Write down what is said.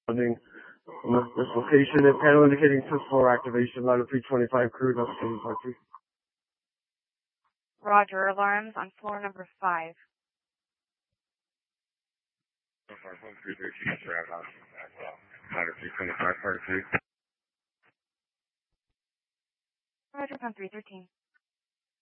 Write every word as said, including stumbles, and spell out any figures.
This location and panel indicating fifth floor activation, ladder three twenty-five crew, that's part three. Roger, alarms on floor number five. Ladder three twenty-five, part three. Roger, on three thirteen.